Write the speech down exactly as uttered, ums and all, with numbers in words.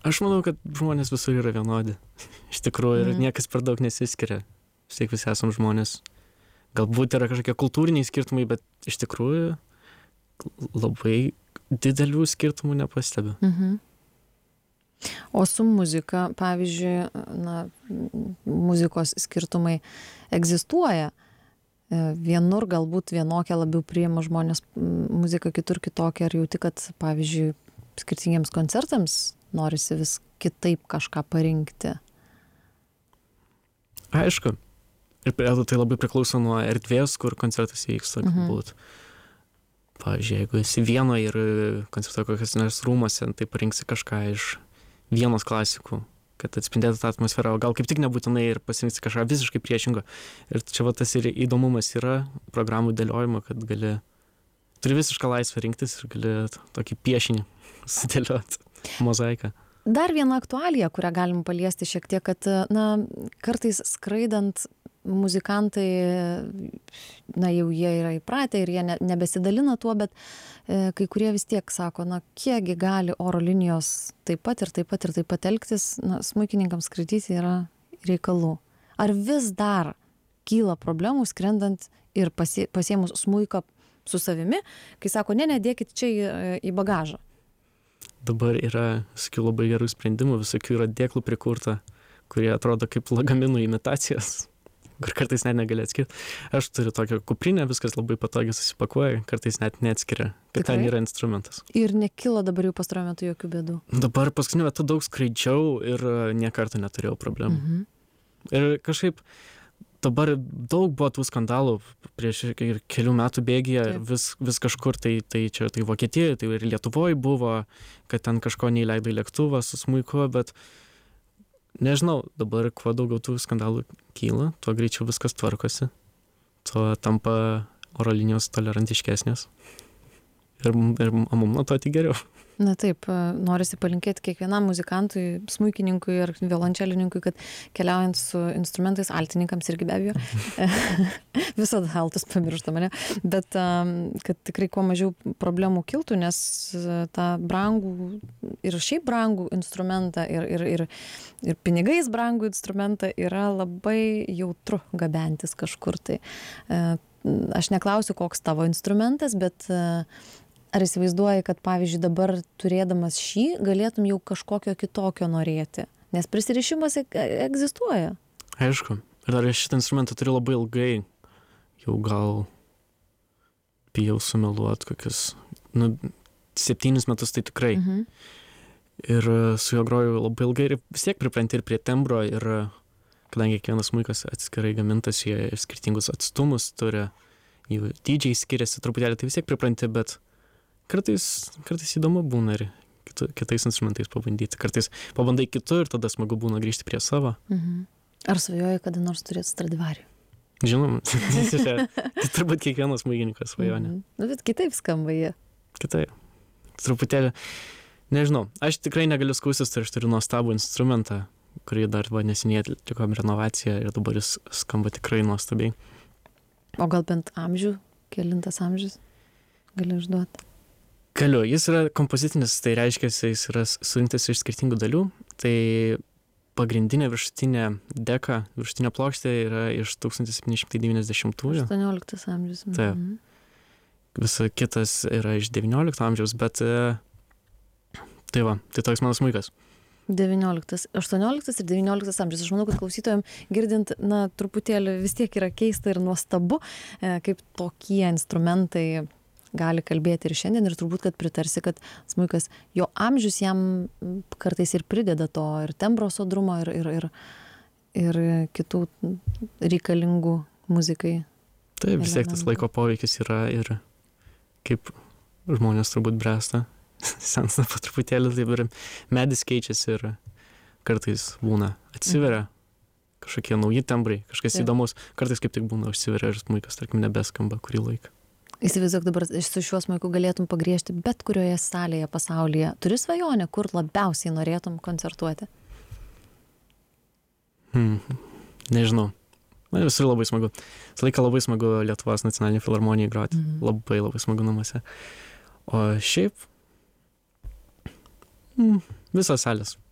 Aš manau, kad žmonės visur yra vienodi. Iš tikrųjų, ir Mhm. niekas per daug nesiskiria. Vis tiek visi esam žmonės. Galbūt yra kažkokie kultūriniai skirtumai, bet iš tikrųjų labai didelių skirtumų nepastebiu. Mhm. O su muzika, pavyzdžiui, na, muzikos skirtumai egzistuoja. E, Vienur galbūt vienokia labiau priima žmonės m, muziką, kitur kitokia. Ar jauti, kad, pavyzdžiui, skirtingiems koncertams norisi vis kitaip kažką parinkti? Aišku. Ir prie- tai labai priklauso nuo erdvės, kur koncertas vyksta. Mhm. Galbūt. Pavyzdžiui, jeigu esi vieno ir koncertuoji kokios nors rūmuose, tai parinksi kažką iš vienos klasikų, kad atspindėtų tą atmosferą, o gal kaip tik nebūtinai ir pasirinksi kažką visiškai priešingo. Ir čia va tas ir įdomumas yra programų dėliojimo, kad gali, turi visišką laisvę rinktis ir gali t- tokį piešinį sudėlioti, mozaiką. Dar viena aktualija, kurią galim paliesti šiek tiek, kad, na, kartais skraidant muzikantai, na, jau jie yra įpratę ir jie ne, nebesidalina tuo, bet e, kai kurie vis tiek sako, na, kiekgi gali oro linijos taip pat ir taip pat ir taip pat elgtis, na, smuikininkams skraidyti yra reikalų. Ar vis dar kyla problemų skrendant ir pasie, pasiemus smuiką su savimi, kai sako, ne, nedėkit čia į, į bagažą? Dabar yra visokių labai gerų sprendimų, visokių yra dėklų prikurta, kurie atrodo kaip lagaminų imitacijos, kur kartais net negali atskirti. Aš turiu tokią kuprinę, viskas labai patogiai susipakuoja, kartais net neatskiria, kad ten Tikrai? yra instrumentas. Ir nekilo dabar jau pastaruoju metu jokių bėdų. Dabar paskutiniu metu daug skraidžiau ir e, nė karto neturėjau problemų. Mhm. Ir kažkaip dabar daug buvo tų skandalų prieš ir kelių metų bėgyje, Taip. vis, vis kažkur, tai, tai čia tai Vokietijoje, tai ir Lietuvoje buvo, kad ten kažko neįleido į lėktuvą su smuiku, bet nežinau, dabar kuo daugiau tų skandalų kyla, tuo greičiau viskas tvarkosi, tuo tampa oro linijos tolerantiškesnės. Ir, ir mum nuo to tik geriau. Na taip, e, norisi palinkėti kiekvienam muzikantui, smuikininkui ir violončelininkui, kad keliaujant su instrumentais, altininkams irgi be abejo, visada altus pamirštama, ne? Bet em, kad tikrai kuo mažiau problemų kiltų, nes e, tą brangų ir šiaip brangų instrumentą ir, ir, ir, ir pinigais brangų instrumentą yra labai jautru gabentis kažkur tai. E, Aš neklausiu, koks tavo instrumentas, bet e, ar įsivaizduoji, kad pavyzdžiui dabar turėdamas šį galėtum jau kažkokio kitokio norėti? Nes prisirišimas e- egzistuoja. Aišku. Ir dar aš šitą instrumentą turiu labai ilgai. Jau gal bijau sumeluot kokius, nu, septynis metus tai tikrai. Mhm. Ir e, su juo groju labai ilgai ir vis tiek pripranti ir prie tembro ir e, kadangi kiekvienas smuikas atskirai gamintas, jie ir skirtingus atstumus turi, jų dydžiai skiriasi truputėlį, tai vis tiek pripranti, bet kartais, kartais įdomu būna ir kitu, kitais instrumentais pabandyti. Kartais pabandai kitu ir tada smagu būna grįžti prie savo. Mhm. Ar svajoji kada nors turėti Stradivarių? Žinoma, tai turbūt kiekvienas smuikininkas svajonė. Mhm. Nu, bet kitaip skamba jie. Kitai. Truputėlį, nežinau, aš tikrai negaliu skųstis, tai aš turiu nuostabų instrumentą, kurį dar va neseniai atlikom renovaciją ir dabar jis skamba tikrai nuostabiai. O gal bent amžių, kelintas amžius gali užduoti? Galiu, jis yra kompozitinis, tai reiškia, jis yra surinktas iš skirtingų dalių, tai pagrindinė viršutinė deka, viršutinė plokštė yra iš tūkstantis septyni šimtai devyniasdešimtųjų. aštuonioliktas amžius. Taip. Mhm. Visa kitas yra iš devyniolikto amžiaus, bet e, tai va, tai toks mano smuikas. devynioliktas, aštuonioliktas ir devynioliktas amžius. Aš manau, kad klausytojams girdint, na, truputėlį vis tiek yra keista ir nuostabu, e, kaip tokie instrumentai gali kalbėti ir šiandien, ir turbūt, kad pritarsi, kad smuikas, jo amžius jam kartais ir prideda to ir tembro sodrumo, ir, ir, ir, ir kitų reikalingų muzikai. Taip, vis tiek tas elementų. laiko poveikis yra ir kaip žmonės turbūt bręsta, sensta po truputėlį, taip ir medis keičiasi ir kartais būna atsiveria kažkokie nauji tembrai, kažkas Taip. įdomus, kartais kaip tik būna užsiveria ir smuikas, tarkim, nebeskamba kurį laiką. Įsivaizduok, dabar su šiuo smuiku galėtum pagriežti bet kurioje salėje pasaulyje. Turi svajonę, kur labiausiai norėtum koncertuoti? Hmm. Nežinau. Man visur labai smagu. Visą laiką labai smagu Lietuvos nacionalinė filharmonija groti. Mhm. Labai labai smagu namuose. O šiaip hmm, visos salės.